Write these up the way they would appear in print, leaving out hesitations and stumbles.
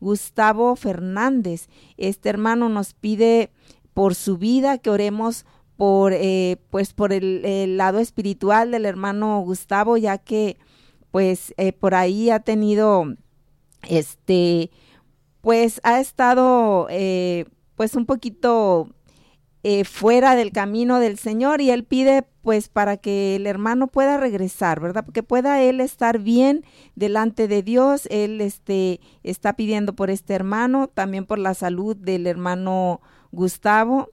Gustavo Fernández. Este hermano nos pide por su vida, que oremos por el lado espiritual del hermano Gustavo, ya que por ahí ha tenido ha estado un poquito fuera del camino del Señor, y él pide para que el hermano pueda regresar, ¿verdad? Porque pueda él estar bien delante de Dios. Él está pidiendo por este hermano, también por la salud del hermano Gustavo.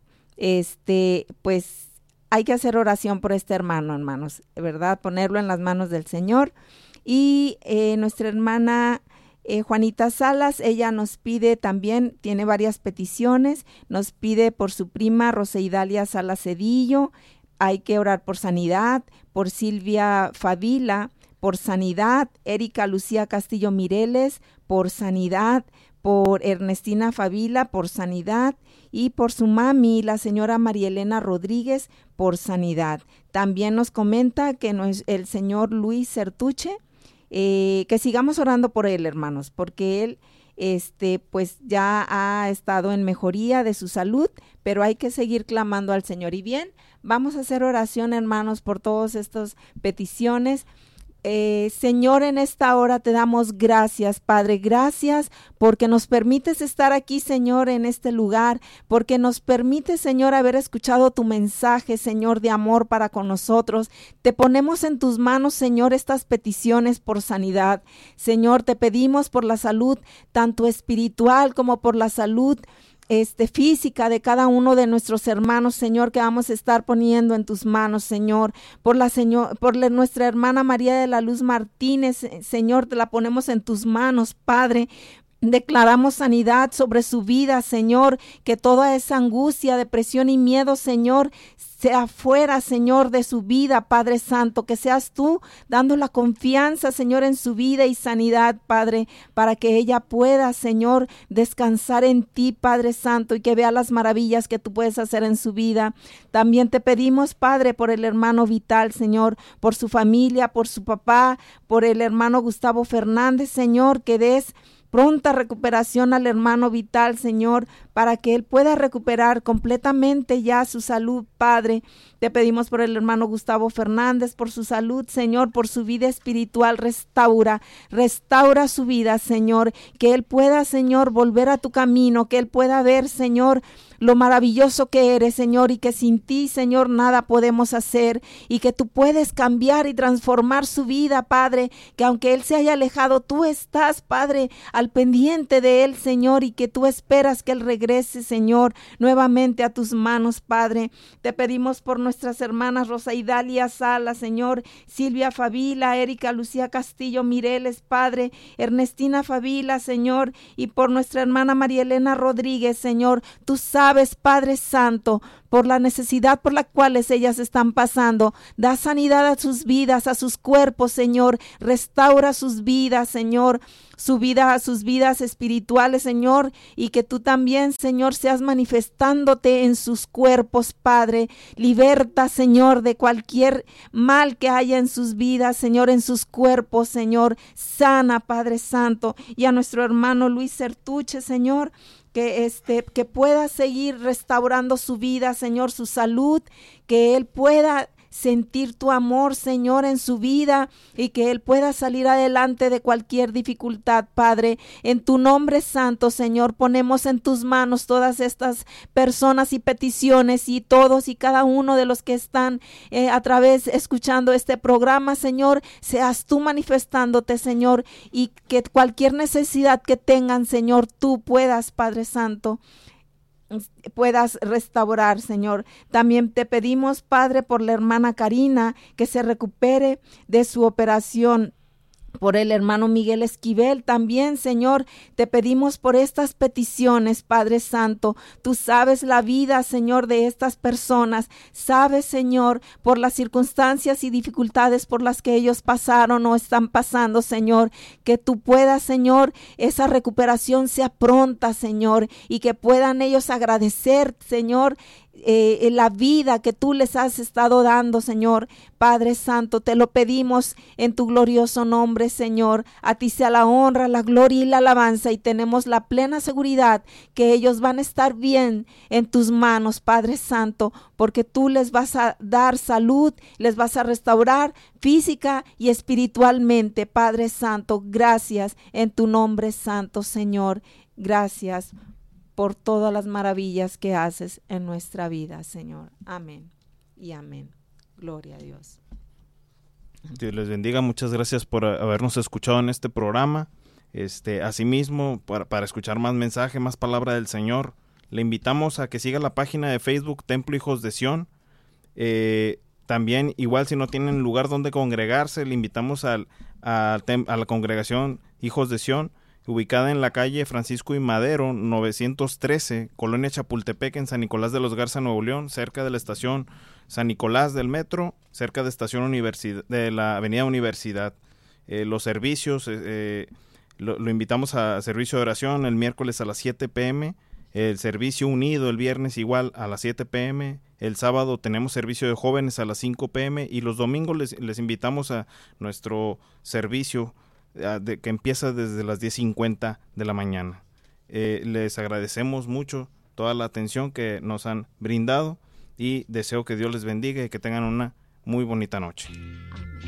Hay que hacer oración por este hermano, hermanos, ¿verdad? Ponerlo en las manos del Señor. Y nuestra hermana Juanita Salas, ella nos pide también, tiene varias peticiones, nos pide por su prima Roseidalia Salas Cedillo. Hay que orar por sanidad, por Silvia Favila, por sanidad, Erika Lucía Castillo Mireles, por sanidad, por Ernestina Favila, por sanidad, y por su mami, la señora María Elena Rodríguez, por sanidad. También nos comenta que el señor Luis Certuche, que sigamos orando por él, hermanos, porque él ya ha estado en mejoría de su salud, pero hay que seguir clamando al Señor. Y bien, vamos a hacer oración, hermanos, por todas estas peticiones. Señor, en esta hora te damos gracias, Padre, gracias porque nos permites estar aquí, Señor, en este lugar, porque nos permites, Señor, haber escuchado tu mensaje, Señor, de amor para con nosotros. Te ponemos en tus manos, Señor, estas peticiones por sanidad. Señor, te pedimos por la salud, tanto espiritual como por la salud física de cada uno de nuestros hermanos, Señor, que vamos a estar poniendo en tus manos, Señor. Por nuestra hermana María de la Luz Martínez, Señor, te la ponemos en tus manos, Padre. Declaramos sanidad sobre su vida, Señor, que toda esa angustia, depresión y miedo, Señor, sea fuera, Señor, de su vida, Padre Santo, que seas tú dando la confianza, Señor, en su vida y sanidad, Padre, para que ella pueda, Señor, descansar en ti, Padre Santo, y que vea las maravillas que tú puedes hacer en su vida. También te pedimos, Padre, por el hermano Vital, Señor, por su familia, por su papá, por el hermano Gustavo Fernández, Señor, que des pronta recuperación al hermano Vital, Señor, para que él pueda recuperar completamente ya su salud, Padre. Te pedimos por el hermano Gustavo Fernández, por su salud, Señor, por su vida espiritual. Restaura su vida, Señor, que él pueda, Señor, volver a tu camino, que él pueda ver, Señor, lo maravilloso que eres, Señor, y que sin ti, Señor, nada podemos hacer, y que tú puedes cambiar y transformar su vida, Padre, que aunque él se haya alejado, tú estás, Padre, al pendiente de él, Señor, y que tú esperas que él regrese, Señor, nuevamente a tus manos, Padre. Te pedimos por nuestras hermanas Roseidalia Salas, Señor, Silvia Favila, Erika Lucía Castillo Mireles, Padre, Ernestina Favila, Señor, y por nuestra hermana María Elena Rodríguez, Señor. Tú sabes, Padre Santo, por la necesidad por la cual ellas están pasando. Da sanidad a sus vidas, a sus cuerpos, Señor. Restaura sus vidas, Señor, sus vidas espirituales, Señor, y que tú también, Señor, seas manifestándote en sus cuerpos, Padre. Liberta, Señor, de cualquier mal que haya en sus vidas, Señor, en sus cuerpos, Señor. Sana, Padre Santo. Y a nuestro hermano Luis Certuche, Señor, que pueda seguir restaurando su vida, Señor, su salud, que él pueda sentir tu amor, Señor, en su vida, y que él pueda salir adelante de cualquier dificultad, Padre. En tu nombre santo, Señor, ponemos en tus manos todas estas personas y peticiones, y todos y cada uno de los que están a través escuchando este programa, Señor, seas tú manifestándote, Señor, y que cualquier necesidad que tengan, Señor, tú puedas, Padre Santo, puedas restaurar, Señor. También te pedimos, Padre, por la hermana Karina, que se recupere de su operación. Por el hermano Miguel Esquivel también, Señor, te pedimos por estas peticiones, Padre Santo. Tú sabes la vida, Señor, de estas personas. Sabes, Señor, por las circunstancias y dificultades por las que ellos pasaron o están pasando, Señor. Que tú puedas, Señor, esa recuperación sea pronta, Señor, y que puedan ellos agradecer, Señor, la vida que tú les has estado dando, Señor. Padre Santo, te lo pedimos en tu glorioso nombre, Señor. A ti sea la honra, la gloria y la alabanza, y tenemos la plena seguridad que ellos van a estar bien en tus manos, Padre Santo, porque tú les vas a dar salud, les vas a restaurar física y espiritualmente, Padre Santo. Gracias en tu nombre santo, Señor. Gracias por todas las maravillas que haces en nuestra vida, Señor. Amén y amén. Gloria a Dios. Dios les bendiga. Muchas gracias por habernos escuchado en este programa. Asimismo, para escuchar más mensaje, más palabra del Señor, le invitamos a que siga la página de Facebook Templo Hijos de Sión. También, igual si no tienen lugar donde congregarse, le invitamos a la congregación Hijos de Sión, ubicada en la calle Francisco y Madero, 913, Colonia Chapultepec, en San Nicolás de los Garza, Nuevo León, cerca de la estación San Nicolás del metro, cerca de estación Universidad, de la avenida Universidad. Los servicios, lo invitamos a servicio de oración el miércoles a las 7 p.m., el servicio unido el viernes igual a las 7 p.m., el sábado tenemos servicio de jóvenes a las 5 p.m. y los domingos les invitamos a nuestro servicio que empieza desde las 10:50 de la mañana. Les agradecemos mucho toda la atención que nos han brindado y deseo que Dios les bendiga y que tengan una muy bonita noche.